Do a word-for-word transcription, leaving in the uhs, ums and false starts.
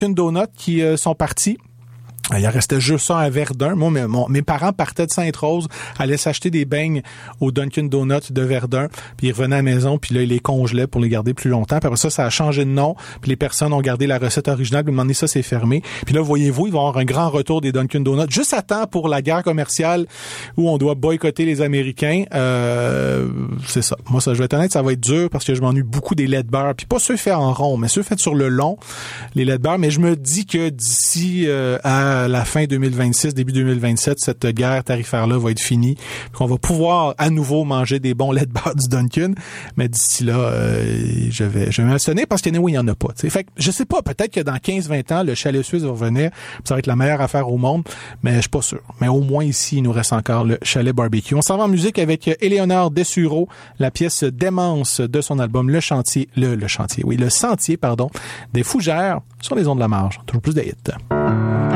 Dunkin' Donuts qui euh, sont partis. Il en restait juste ça à Verdun. Moi, mes, mon, mes parents partaient de Sainte-Rose, allaient s'acheter des beignes au Dunkin' Donuts de Verdun, puis ils revenaient à la maison, puis là, ils les congelaient pour les garder plus longtemps. Puis après ça, ça a changé de nom, puis les personnes ont gardé la recette originale, puis à un moment donné, ça, c'est fermé. Puis là, voyez-vous, il va y avoir un grand retour des Dunkin' Donuts, juste à temps pour la guerre commerciale où on doit boycotter les Américains. Euh, c'est ça. Moi, ça, je vais être honnête, ça va être dur parce que je m'ennuie beaucoup des laits de beurre, puis pas ceux faits en rond, mais ceux faits sur le long, les laits de beurre. Mais je me dis que d'ici euh, à la fin deux mille vingt-six, début deux mille vingt-sept, cette guerre tarifaire-là va être finie. Qu'on va pouvoir à nouveau manger des bons laits de beurre du Dunkin'. Mais d'ici là, euh, je vais je vais m'abstenir parce qu'il y en a où il n'y en a pas. T'sais. Fait que je sais pas, peut-être que dans quinze vingt ans, le chalet suisse va revenir. Ça va être la meilleure affaire au monde, mais je suis pas sûr. Mais au moins ici, il nous reste encore le chalet barbecue. On s'en va en musique avec Éléonore Dessureau, la pièce Démence de son album Le Chantier, le, le Chantier, oui, Le Sentier, pardon, des Fougères sur les ondes de la Marge. Toujours plus de hits.